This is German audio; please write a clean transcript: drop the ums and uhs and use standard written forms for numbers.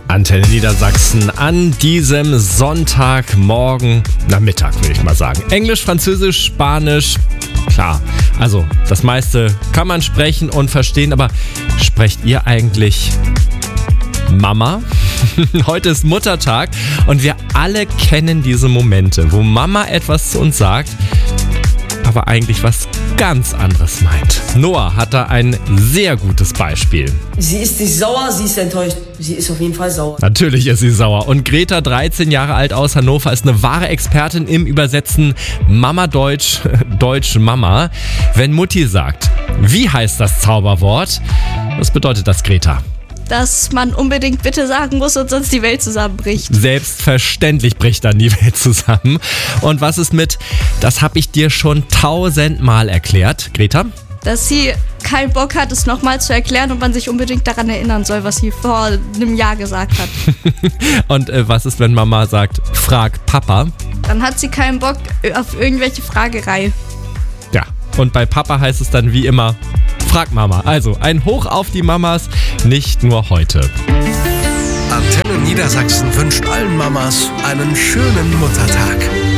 Antenne Niedersachsen an diesem Sonntagmorgen, Mittag würde ich mal sagen. Englisch, Französisch, Spanisch, klar. Also das meiste kann man sprechen und verstehen, aber sprecht ihr eigentlich Mama? Heute ist Muttertag und wir alle kennen diese Momente, wo Mama etwas zu uns sagt, aber eigentlich was ganz anderes meint. Noah hat da ein sehr gutes Beispiel. Sie ist nicht sauer, sie ist enttäuscht. Sie ist auf jeden Fall sauer. Natürlich ist sie sauer. Und Greta, 13 Jahre alt aus Hannover, ist eine wahre Expertin im Übersetzen Mama Deutsch, Deutsch Mama. Wenn Mutti sagt, wie heißt das Zauberwort? Was bedeutet das, Greta? Dass man unbedingt bitte sagen muss und sonst die Welt zusammenbricht. Selbstverständlich bricht dann die Welt zusammen. Und was ist mit, das habe ich dir schon 1000-mal erklärt, Greta? Dass sie keinen Bock hat, es nochmal zu erklären und man sich unbedingt daran erinnern soll, was sie vor einem Jahr gesagt hat. Und was ist, wenn Mama sagt, frag Papa? Dann hat sie keinen Bock auf irgendwelche Fragerei. Ja, und bei Papa heißt es dann wie immer, frag Mama. Also ein Hoch auf die Mamas, nicht nur heute. Antenne Niedersachsen wünscht allen Mamas einen schönen Muttertag.